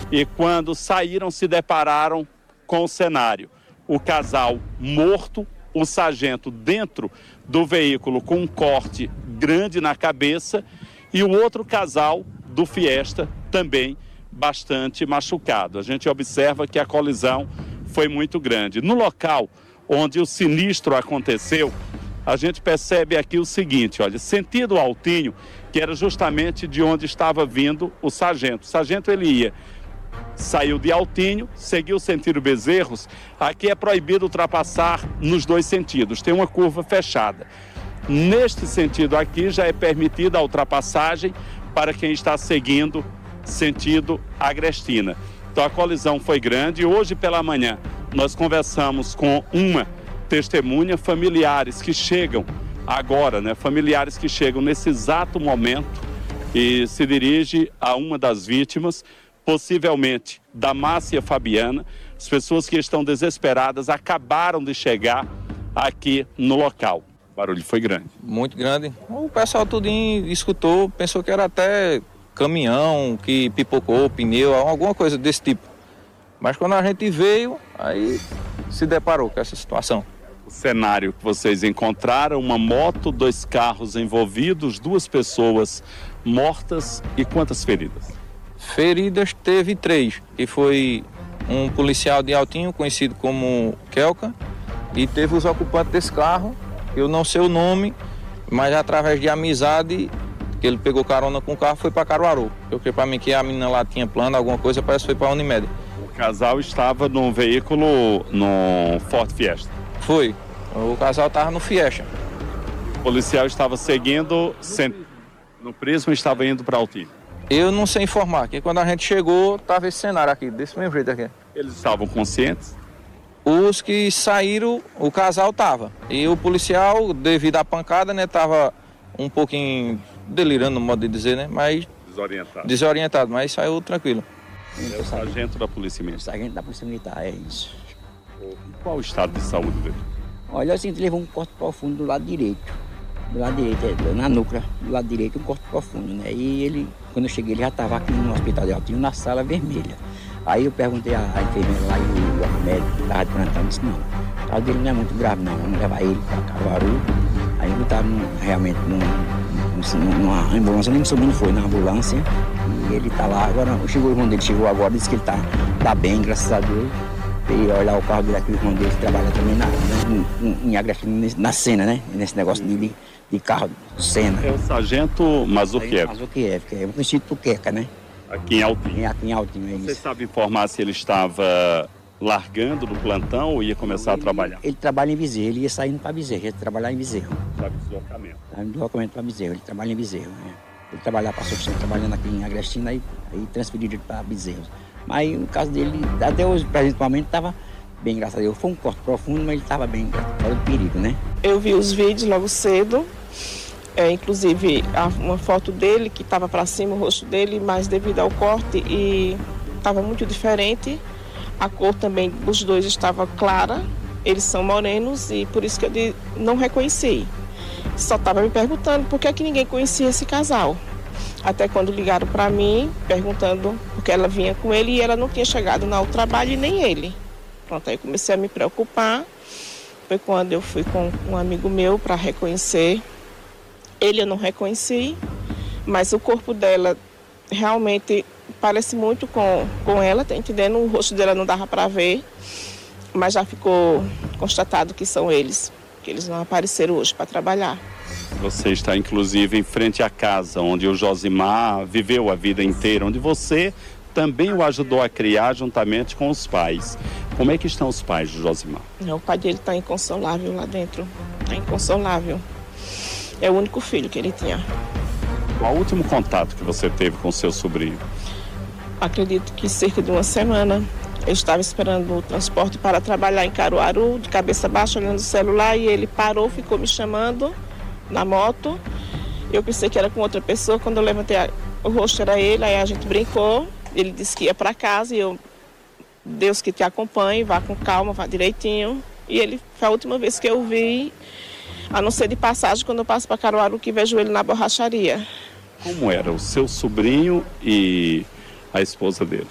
E quando saíram, se depararam com o cenário. O casal morto, o sargento dentro do veículo com um corte grande na cabeça e o outro casal do Fiesta também bastante machucado. A gente observa que a colisão foi muito grande. No local onde o sinistro aconteceu, a gente percebe aqui o seguinte, olha, sentido Altinho, que era justamente de onde estava vindo o sargento. O sargento ele saiu de Altinho, seguiu sentido Bezerros. Aqui é proibido ultrapassar nos dois sentidos, tem uma curva fechada. Neste sentido aqui já é permitida a ultrapassagem para quem está seguindo sentido Agrestina. Então a colisão foi grande. Hoje pela manhã nós conversamos com uma testemunha, familiares que chegam agora, familiares que chegam nesse exato momento e se dirige a uma das vítimas, possivelmente da Márcia Fabiana. As pessoas que estão desesperadas acabaram de chegar aqui no local. O barulho foi grande. Muito grande. O pessoal tudinho escutou, pensou que era até caminhão que pipocou, pneu, alguma coisa desse tipo. Mas quando a gente veio, aí se deparou com essa situação. O cenário que vocês encontraram, uma moto, 2 carros envolvidos, 2 pessoas mortas e quantas feridas? Feridas teve 3, que foi um policial de Altinho, conhecido como Kelka, e teve os ocupantes desse carro, eu não sei o nome, mas através de amizade, que ele pegou carona com o carro, foi para Caruaru. Eu creio para mim que a menina lá tinha plano, alguma coisa, parece que foi para a Unimed. O casal estava num veículo, no Ford Fiesta? Foi, o casal estava no Fiesta. O policial estava seguindo, no Prisma estava indo para Altinho? Eu não sei informar, porque quando a gente chegou, estava esse cenário aqui, desse mesmo jeito aqui. Eles estavam conscientes? Os que saíram, o casal estava. E o policial, devido à pancada, estava um pouquinho delirando, no modo de dizer, mas... Desorientado, mas saiu tranquilo. É o sargento da Polícia Militar? O sargento da Polícia Militar, é isso. Qual o estado de saúde dele? Olha, assim, ele levou um corte profundo do lado direito. Do lado direito, na nuca, do lado direito, um corte profundo, né? E ele, quando eu cheguei, ele já estava aqui no hospital de Altinho, na sala vermelha. Aí eu perguntei à enfermeira lá e o médico que estava de plantão, disse, não, o caso dele não é muito grave, não, vamos levar ele para Caruaru. Aí ele estava realmente numa ambulância, nem subindo foi na ambulância, e ele está lá agora, chegou o irmão dele, chegou agora, disse que ele está bem, graças a Deus. E olhar o carro dele aqui, o irmão dele trabalha também em Agrestina, na cena, né? Nesse negócio de carro, cena. É o sargento Mazukiev. Mazukiev, que é conhecido por Queca, né? Aqui em Altinho. Aqui em Altinho, é isso. Você sabe informar se ele estava largando do plantão ou ia começar a trabalhar? Ele trabalha em Bezerro, ele ia saindo para Bezerro, ia trabalhar em Bezerro. Sabe deslocamento? Sabe deslocamento para Bezerro, ele trabalha em Bezerro, né? Ele passou trabalhando aqui em Agrestina e aí transferiu ele para Bezerro. Mas no caso dele, até hoje, principalmente, estava bem, graças a Deus. Foi um corte profundo, mas ele estava bem, fora do perigo, né? Eu vi os vídeos logo cedo, inclusive uma foto dele que estava para cima, o rosto dele, mas devido ao corte e estava muito diferente. A cor também dos dois estava clara, eles são morenos e por isso que eu não reconheci. Só estava me perguntando por que ninguém conhecia esse casal. Até quando ligaram para mim, perguntando porque ela vinha com ele e ela não tinha chegado no trabalho e nem ele. Pronto, aí comecei a me preocupar. Foi quando eu fui com um amigo meu para reconhecer. Ele eu não reconheci, mas o corpo dela realmente parece muito com ela, tá entendendo? O rosto dela não dava para ver, mas já ficou constatado que são eles, que eles não apareceram hoje para trabalhar. Você está, inclusive, em frente à casa onde o Josimar viveu a vida inteira, onde você também o ajudou a criar juntamente com os pais. Como é que estão os pais do Josimar? Não, o pai dele está inconsolável lá dentro, está inconsolável. É o único filho que ele tinha. Qual o último contato que você teve com seu sobrinho? Acredito que cerca de uma semana. Eu estava esperando o transporte para trabalhar em Caruaru, de cabeça baixa, olhando o celular, e ele parou, ficou me chamando na moto. Eu pensei que era com outra pessoa, quando eu levantei o rosto era ele, aí a gente brincou. Ele disse que ia para casa e eu, Deus que te acompanhe, vá com calma, vá direitinho. E ele, foi a última vez que eu vi, a não ser de passagem, quando eu passo para Caruaru, que vejo ele na borracharia. Como era o seu sobrinho e a esposa dele?